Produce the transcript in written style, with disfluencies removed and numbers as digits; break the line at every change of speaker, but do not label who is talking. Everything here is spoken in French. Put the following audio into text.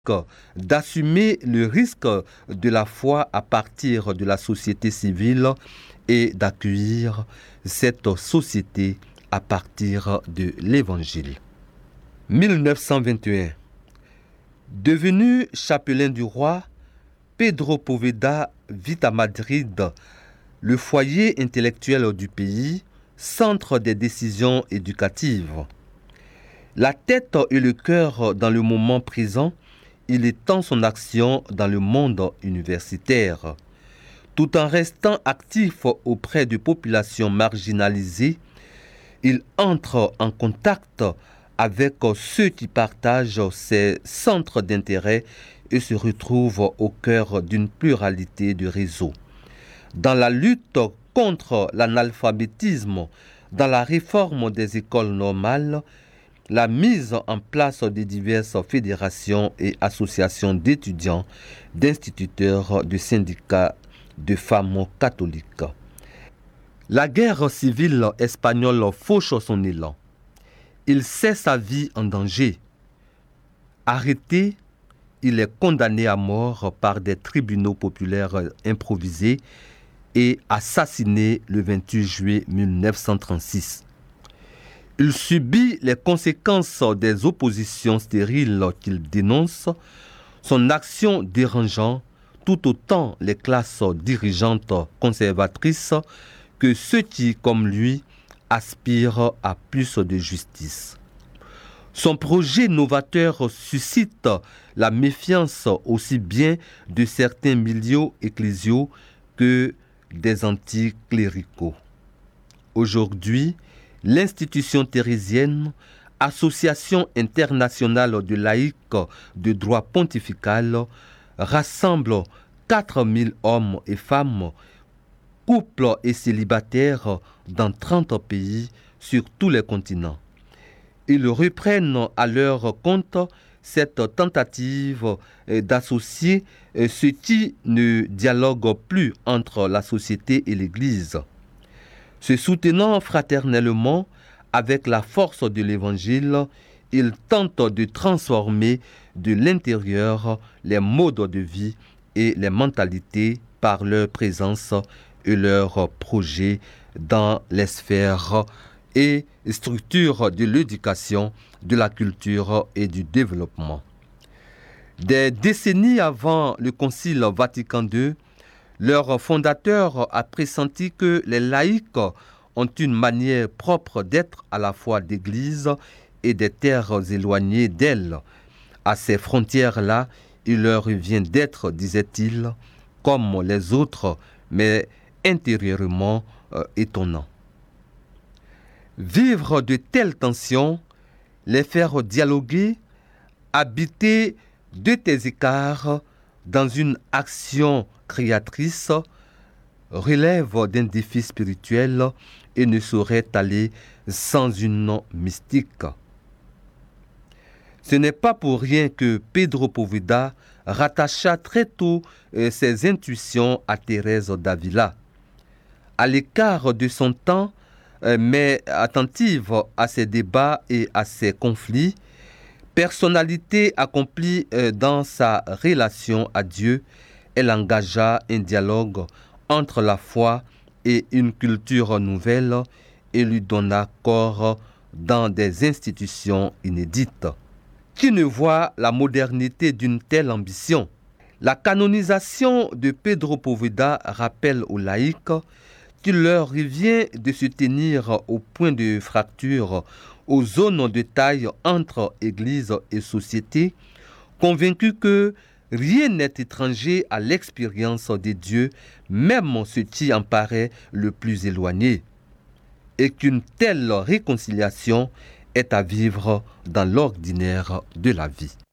d'assumer le risque de la foi à partir de la société civile et d'accueillir cette société à partir de l'Évangile. 1921. Devenu chapelain du roi, Pedro Poveda vit à Madrid, le foyer intellectuel du pays, centre des décisions éducatives. La tête et le cœur dans le moment présent, il étend son action dans le monde universitaire. Tout en restant actif auprès de populations marginalisées, il entre en contact avec ceux qui partagent ses centres d'intérêt et se retrouve au cœur d'une pluralité de réseaux. Dans la lutte contre l'analphabétisme, dans la réforme des écoles normales, la mise en place de diverses fédérations et associations d'étudiants, d'instituteurs, de syndicats, de femmes catholiques. La guerre civile espagnole fauche son élan. Il sait sa vie en danger. Arrêté, il est condamné à mort par des tribunaux populaires improvisés et assassiné le 28 juillet 1936. Il subit les conséquences des oppositions stériles qu'il dénonce, son action dérangeant tout autant les classes dirigeantes conservatrices que ceux qui, comme lui, aspirent à plus de justice. Son projet novateur suscite la méfiance aussi bien de certains milieux ecclésiaux que des anticléricaux. Aujourd'hui, l'institution thérésienne, association internationale de laïcs de droit pontifical, rassemble 4000 hommes et femmes, couples et célibataires dans 30 pays sur tous les continents. Ils reprennent à leur compte cette tentative d'associer ceux qui ne dialoguent plus entre la société et l'Église. Se soutenant fraternellement avec la force de l'Évangile, ils tentent de transformer de l'intérieur les modes de vie et les mentalités par leur présence et leurs projets dans les sphères et structures de l'éducation, de la culture et du développement. Des décennies avant le Concile Vatican II, leur fondateur a pressenti que les laïcs ont une manière propre d'être à la fois d'église et des terres éloignées d'elle. À ces frontières-là, il leur vient d'être, disait-il, comme les autres, mais intérieurement étonnant. Vivre de telles tensions, les faire dialoguer, habiter de tes écarts dans une action créatrice, relève d'un défi spirituel et ne saurait aller sans une mystique. Ce n'est pas pour rien que Pedro Poveda rattacha très tôt ses intuitions à Thérèse d'Avila. À l'écart de son temps, mais attentive à ses débats et à ses conflits, personnalité accomplie dans sa relation à Dieu, elle engagea un dialogue entre la foi et une culture nouvelle et lui donna corps dans des institutions inédites. Qui ne voit la modernité d'une telle ambition? La canonisation de Pedro Poveda rappelle aux laïcs qu'il leur revient de se tenir au point de fracture, aux zones de taille entre Église et société, convaincus que rien n'est étranger à l'expérience de Dieu, même ce qui en paraît le plus éloigné, et qu'une telle réconciliation est à vivre dans l'ordinaire de la vie.